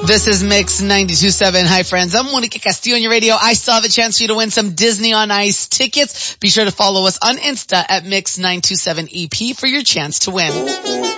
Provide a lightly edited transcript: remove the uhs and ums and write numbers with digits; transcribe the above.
This is Mix 92.7. Hi friends, I'm Monica Castillo on your radio. I still have a chance for you to win some Disney on Ice tickets. Be sure to follow us on Insta at Mix 927EP for your chance to win.